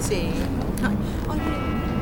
Sí. Ay, oye.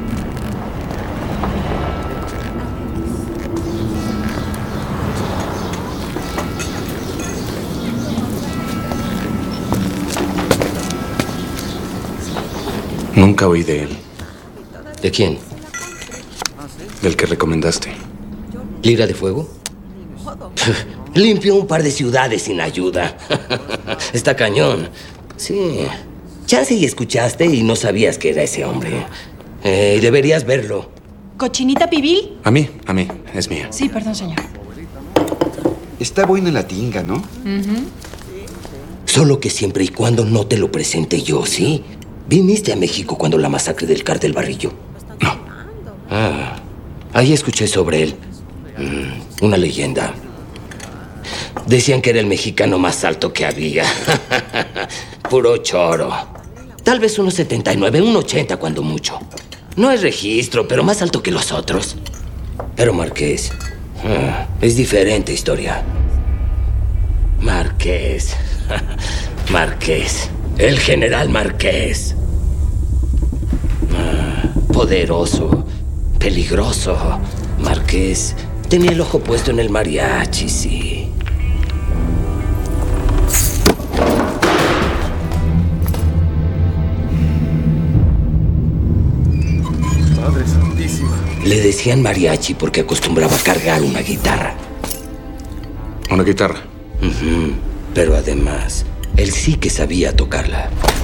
Nunca oí de él. ¿De quién? Del que recomendaste. ¿Lira de Fuego? Limpió un par de ciudades sin ayuda. Está cañón. Sí. Chance y escuchaste y no sabías que era ese hombre. Deberías verlo. ¿Cochinita pibil? A mí, es mía. Sí, perdón, señor. Está buena la tinga, ¿no? Solo que siempre y cuando no te lo presente yo, ¿sí? ¿Viniste a México cuando la masacre del Cártel Barrillo? No. Ah, ahí escuché sobre él. Una leyenda. Decían que era el mexicano más alto que había. Puro choro. Tal vez 1,79, 1,80 cuando mucho. No hay registro, pero más alto que los otros. Pero Marqués... es diferente historia. Marqués. Marqués. El general Marqués. Poderoso. Peligroso. Marqués tenía el ojo puesto en el mariachi, sí. Madre santísima. Le decían mariachi porque acostumbraba a cargar una guitarra. Una guitarra. Pero además, él sí que sabía tocarla.